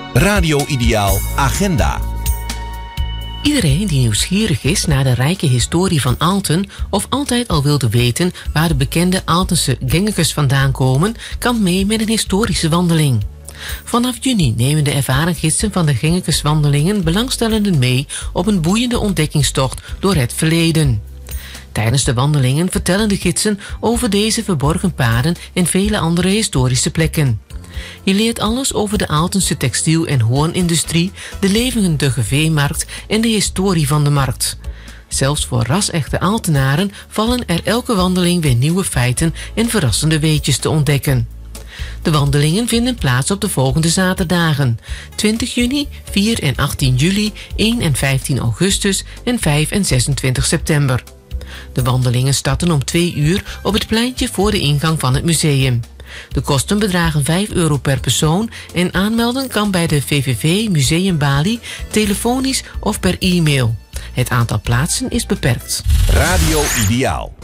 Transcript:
Radio Ideaal Agenda. Iedereen die nieuwsgierig is naar de rijke historie van Aalten of altijd al wilde weten waar de bekende Aaltense gengekes vandaan komen, kan mee met een historische wandeling. Vanaf juni nemen de ervaren gidsen van de gengekeswandelingen belangstellenden mee op een boeiende ontdekkingstocht door het verleden. Tijdens de wandelingen vertellen de gidsen over deze verborgen paden en vele andere historische plekken. Je leert alles over de Aaltense textiel- en hoornindustrie, de levendige veemarkt en de historie van de markt. Zelfs voor ras-echte Aaltenaren vallen er elke wandeling weer nieuwe feiten en verrassende weetjes te ontdekken. De wandelingen vinden plaats op de volgende zaterdagen: 20 juni, 4 en 18 juli, 1 en 15 augustus en 5 en 26 september. De wandelingen starten om 2 uur op het pleintje voor de ingang van het museum. De kosten bedragen €5 per persoon en aanmelden kan bij de VVV Museum Bali, telefonisch of per e-mail. Het aantal plaatsen is beperkt. Radio Ideaal.